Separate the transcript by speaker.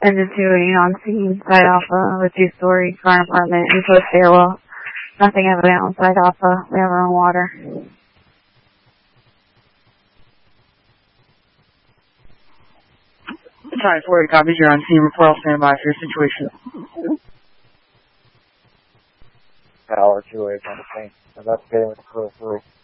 Speaker 1: Engine 2 on scene, Side Alpha, with 2-story car apartment, info stairwell. Nothing evident on Side Alpha. We have our own water.
Speaker 2: Sorry, 40 copies. You're on scene. Report all standby for your situation.
Speaker 3: Tower 2 is on the scene. Investigating with crew 3.